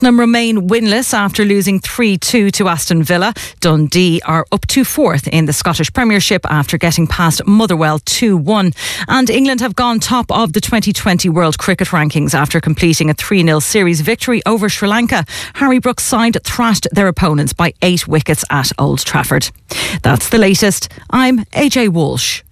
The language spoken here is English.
Tottenham remain winless after losing 3-2 to Aston Villa. Dundee are up to fourth in the Scottish Premiership after getting past Motherwell 2-1. And England have gone top of the 2020 World Cricket rankings after completing a 3-0 series victory over Sri Lanka. Harry Brooks' side thrashed their opponents by 8 wickets at Old Trafford. That's the latest. I'm AJ Walsh.